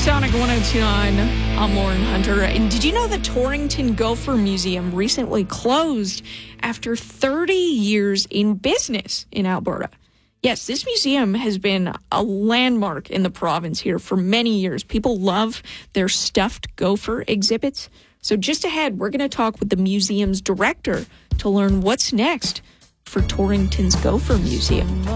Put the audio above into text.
Sonic 102.9, I'm Lauren Hunter. And did you know the Torrington Gopher Museum recently closed after 30 years in business in Alberta? Yes, this museum has been a landmark in the province here for many years. People love their stuffed gopher exhibits. So just ahead, we're going to talk with the museum's director to learn what's next for Torrington's Gopher Museum.